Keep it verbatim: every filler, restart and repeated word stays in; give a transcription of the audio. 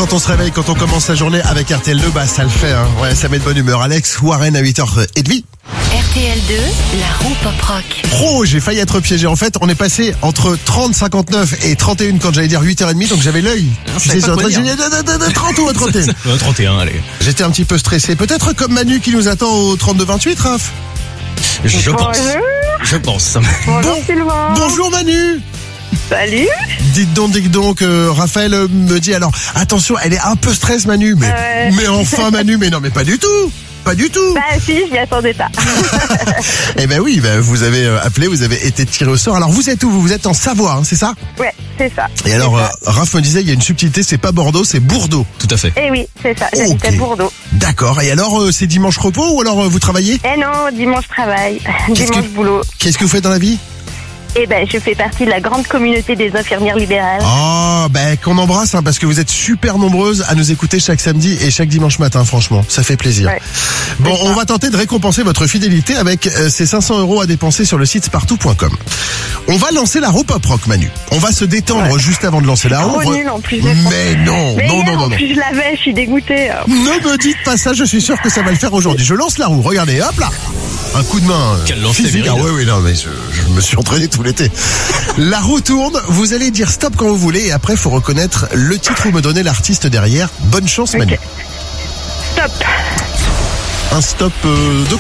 quand on se réveille, quand on commence sa journée avec R T L deux, bah ça le fait, hein. Ouais, ça met de bonne humeur. Alex Warren à huit heures trente. R T L deux, la roue pop rock. Oh, j'ai failli être piégé. En fait, on est passé entre trente cinquante-neuf et trente et un quand j'allais dire huit heures trente, donc j'avais l'œil. Ah, Tu sais, c'est en train de dire trente ou trente et un. trente et un, allez. J'étais un petit peu stressé. Peut-être comme Manu qui nous attend au trente-deux vingt-huit, Raph. Je pense. Bonjour. Je pense. Bonjour Bon- Sylvain. Bonjour Manu. Salut. Dites donc, dites donc, euh, Raphaël euh, me dit alors, attention, elle est un peu stress Manu, mais, Ouais. mais enfin Manu, mais non, mais pas du tout. Pas du tout. Bah si, je m'y attendais pas. Eh ben oui, ben vous avez euh, appelé, vous avez été tiré au sort. Alors vous êtes où? Vous Vous êtes en Savoie, hein, c'est ça? Ouais, c'est ça. Et alors, C'est euh, ça. Raph me disait, il y a une subtilité, c'est pas Bordeaux, c'est Bourdeaux. Tout à fait. Eh oui, c'est ça. J'habite à Ok. Bourdeaux. D'accord. Et alors, euh, c'est dimanche repos ou alors euh, vous travaillez? Eh non, dimanche travail, Qu'est-ce dimanche que- boulot. Qu'est-ce que vous faites dans la vie? Eh ben, je fais partie de la grande communauté des infirmières libérales. Oh, ben qu'on embrasse, hein, parce que vous êtes super nombreuses à nous écouter chaque samedi et chaque dimanche matin, franchement. Ça fait plaisir. Ouais. Bon, C'est ça. on va tenter de récompenser votre fidélité avec euh, ces cinq cents euros à dépenser sur le site spartou point com. On va lancer la roue pop rock, Manu. On va se détendre Ouais. juste avant de lancer la roue. Trop nul en plus. d'être- Mais non, Mais non, hier, non, non, en non. plus, je l'avais, je suis dégoûtée. Ne me dites pas ça, je suis sûr que ça va le faire aujourd'hui. Je lance la roue, regardez, hop là. Un coup de main euh, Quel lance physique. Ah viril. oui, oui, non, mais je, je me suis entraîné tout l'été. La roue tourne, vous allez dire stop quand vous voulez et après, faut reconnaître le titre ou me donner l'artiste derrière. Bonne chance, Manu. Ok. Stop. Un stop euh, de